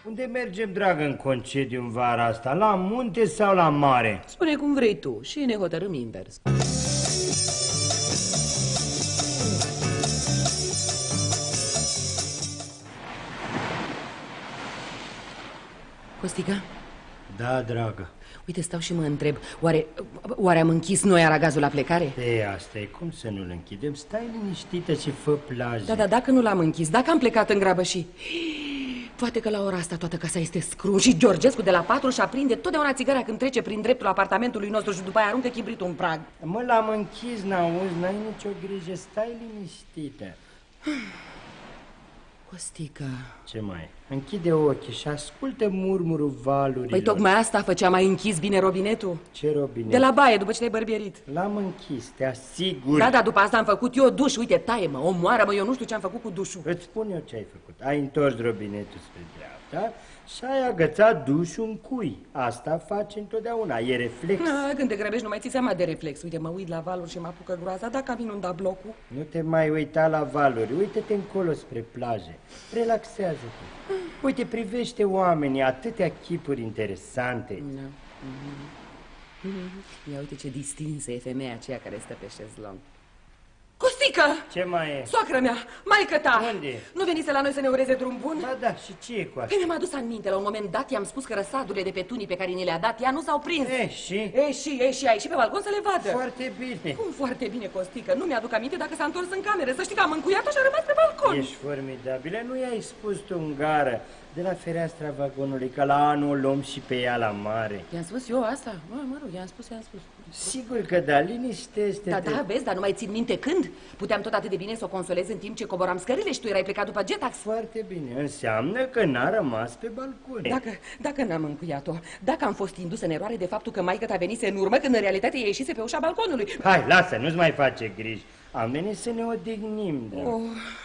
Unde mergem, dragă, în concediu în vara asta? La munte sau la mare? Spune cum vrei tu și ne hotărâm invers. Costică? Da, dragă. Uite, stau și mă întreb, oare am închis noi aragazul la plecare? Asta e, cum să nu-l închidem? Stai liniștită și fă plajă. Da, dacă nu l-am închis, dacă am plecat în grabă și... Poate că la ora asta toată casa este scrum și Georgescu de la 4 și aprinde totdeauna țigara când trece prin dreptul apartamentului nostru și după aia aruncă chibritul în prag. Mă, l-am închis, n-auzi, n-ai nicio grijă, stai liniștită. Costică... Ce mai? Închide ochii și ascultă murmurul valurilor. Păi tocmai asta făceam, ai închis bine robinetul? Ce robinet? De la baie, după ce te-ai bărbierit. L-am închis, te asigur. Da, după asta am făcut eu duș, uite, taie-mă, omoară-mă, eu nu știu ce am făcut cu dușul. Îți spun eu ce ai făcut. Ai întors robinetul spre dreapta și ai agățat dușul în cui. Asta faci întotdeauna, e reflex. Când te grăbești nu mai ți seama de reflex. Uite, mă uit la valuri și mă apucă groaza. Dacă am inundat blocul? Nu te mai uita la valuri, uite-te încolo spre plaje. Relaxează-te. Uite, privește oamenii, atâtea chipuri interesante. Ia uite ce distinsă e femeia aceea care stă pe șezlong. Costică! Ce mai e? Soacră mea, maică ta! Unde? Nu venise la noi să ne ureze drum bun? Ba da, și ce e cu asta? Păi mi-am adus aminte, la un moment dat i-am spus că răsadurile de petunii pe care ni le-a dat ea nu s-au prins. Și? Și ai și pe balcon să le vadă. Foarte bine. Cum foarte bine, Costică? Nu mi-aduc aminte dacă s-a întors în cameră. Să știi că am încuiat-o și a rămas pe balcon. Ești formidabilă, nu i-ai spus tu în gară de la fereastra vagonului că la anul o luăm și pe ea la mare. I-am spus eu asta? Mă rog, i-am spus. Sigur că da, liniștește-te. Da, vezi, dar nu mai țin minte când? Puteam tot atât de bine să o consolez în timp ce coboram scările și tu erai plecat după Getax. Foarte bine, înseamnă că n-a rămas pe balcon. Dacă n-am încuiat-o, dacă am fost indus în eroare de faptul că maică ta venise în urmă când în realitate ea ieșise pe ușa balconului. Hai, lasă, nu-ți mai face griji. Am venit să ne odihnim, dragă.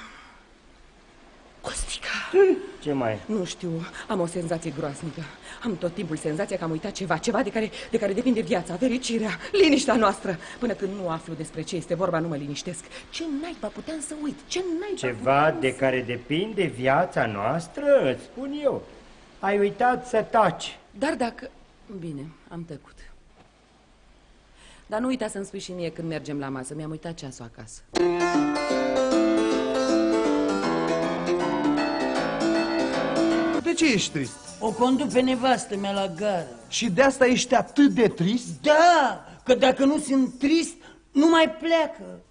Costică! Ce mai? Nu știu, am o senzație groaznică. Am tot timpul senzația că am uitat ceva de care depinde viața, fericirea, liniștea noastră. Până când nu aflu despre ce este vorba, nu mă liniștesc. Ce naiba puteam să uit? Ceva de care depinde viața noastră? Îți spun eu. Ai uitat să taci. Dar dacă... Bine, am tăcut. Dar nu uita să-mi spui și mie când mergem la masă. Mi-am uitat ceasul acasă. De ce ești trist? O conduc pe nevastă mea la gară. Și de asta ești atât de trist? Da, că dacă nu sunt trist, nu mai pleacă.